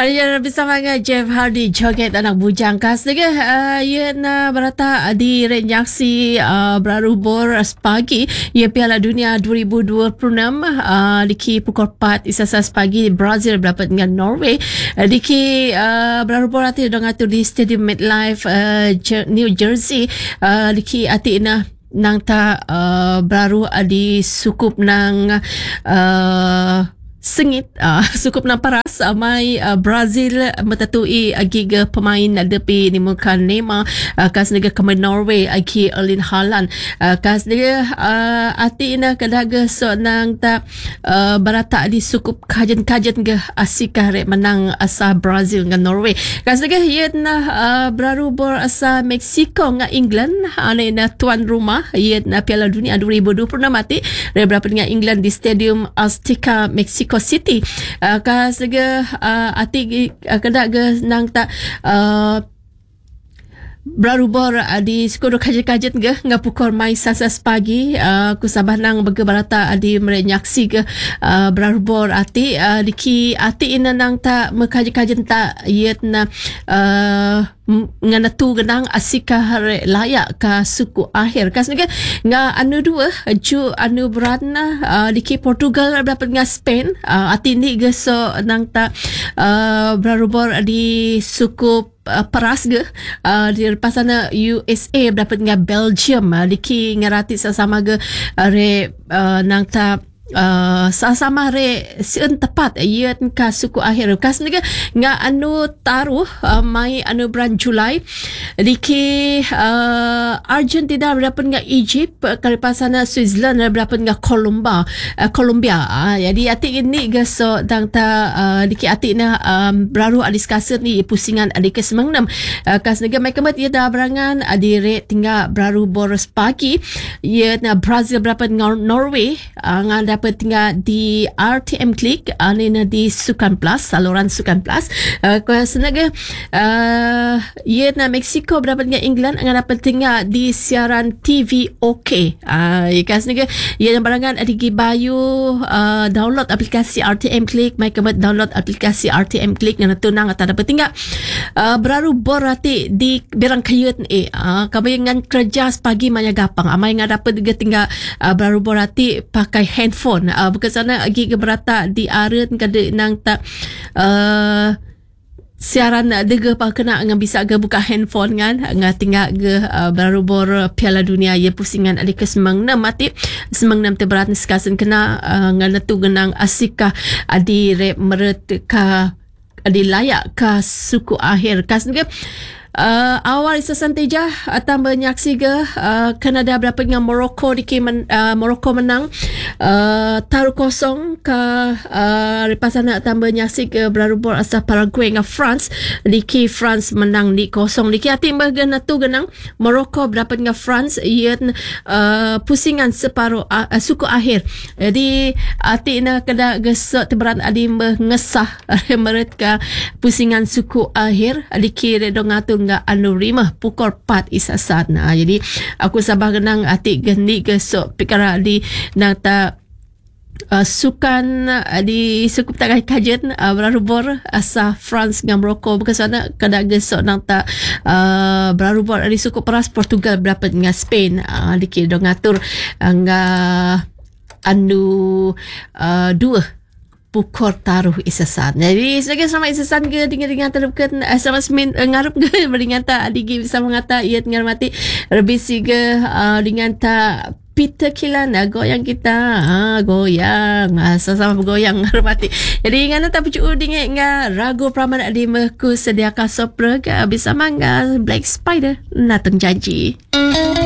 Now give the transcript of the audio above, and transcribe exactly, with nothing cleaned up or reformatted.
Ada bersama dengan Jeff Hardy joget anak bujang kas juga uh, ia na berata di reaksi uh, berarubor sepagi ia Piala Dunia dua ribu dua puluh enam uh, diki pukul empat isasas pagi Brazil berdapat dengan Norway uh, diki uh, berarubor ati dong atu di Stadium MetLife uh, New Jersey uh, diki ati na nang ta uh, baru di sukup nang uh, sengit uh, sukup nang paras uh, mai uh, Brazil metatui agiga pemain depi ni mukan Neymar uh, kas nega ke Norway agi Erling Haaland uh, kas nega uh, ati ina kadaga so nang ta uh, barata di sukup kajen-kajen ke asika re menang asa Brazil dengan Norway kas nega ia na uh, berarubor asa Mexico dengan England ane na tuan rumah ia na Piala Dunia dua ribu dua puluh enam ati re berapa dengan England di Stadium Azteca Mexico City uh, kas juga uh, ati uh, kedak ke nang tak uh, berarubor uh, di sekolah kajet-kajet ke ngah pukul mai sasas pagi uh, ku sabah nang bege barata adi merenyaksi ke uh, berarubor ati uh, diki ati ina nang tak mekajet-kajet tak iet na uh, ngana tu genang asika hare layak ka suku akhir kas nga nga anu dua ju anu berana uh, diki Portugal dapat dengan Spain uh, ati ni geso nang ta uh, berarubor di suku uh, paras ge uh, di pasana U S A dapat dengan Belgium uh, diki ngarati sama ge uh, re uh, nang ta Uh, sama re sien tepat ia ka suku akhir kas nga nga anu taruh uh, mai anu bulan Julai diki uh, Argentina berdapat dengan Egypt kali pasana Switzerland berdapat dengan Colombia uh, Colombia uh, jadi ati ini geso dang ta uh, diki ati na um, baru adis kasut ni pusingan adik ke semang enam uh, kas nga mai kemat ia dah berangan adi re tinggal baru boros pagi ia na Brazil berdapat dengan Norway uh, ngada tinggal di R T M Klik ane na di Sukan Plus saluran Sukan Plus uh, kau senaga uh, ia na Mexico berapa dengan England akan dapat tinggal di siaran T V OK uh, ia senaga ia yang barangan adigi bayu uh, download aplikasi R T M Klik mai kemat download aplikasi R T M Klik yang tunang atau dapat tinggal uh, beraru borati di berang kayut eh uh, kami dengan kerja sepagi maya gapang amai ngah dapat juga tinggal uh, beraru borati pakai handphone Uh, bukan sana lagi ke berata di aret kada nang tak uh, siaran dega pa kena ngan bisa ke buka handphone kan ngah tinggal ke uh, berubor Piala Dunia ia pusingan adik ke semang enam mati semang enam te berat sekasen kena uh, ngan tu genang asika adi re meret ka adi layak ka suku akhir kas ke Uh, awal isasan teja atau menyaksi ke uh, Kanada berapa dengan Morocco diki men, uh, Morocco menang uh, taruh kosong ke uh, repasana atau menyaksi ke berarubor asal Paraguay dengan France diki France menang di kosong diki hati bahagian tu genang Morocco berapa dengan France ia uh, pusingan separuh uh, suku akhir jadi hati na kada gesok teberan adi mengesah mereka pusingan suku akhir diki redong atu nga anu rimah pukul empat isasan. Nah, jadi aku sabah genang atik gendi gesok pikara di nang ta uh, sukan uh, di sukup takai kajen uh, berarubor asa France dengan Morocco bukan sana kada gesok nang ta uh, berarubor di sukup peras Portugal berapa dengan Spain uh, dikir dong ngatur uh, nga anu uh, dua pukul taruh isasan. Jadi sebagai sama isasan ke dengan-dengan terdekat sama semin ngarup ke dengan tak adigi bisa mengata ia tengah mati rebisi ke uh, dengan tak Peter Kilan goyang kita ha, goyang ha, sama-sama bergoyang mati. Jadi ngana tak pucu dengan nga ragu pramana di meku sediakan sopra ke bisa mangga Black Spider nateng janji.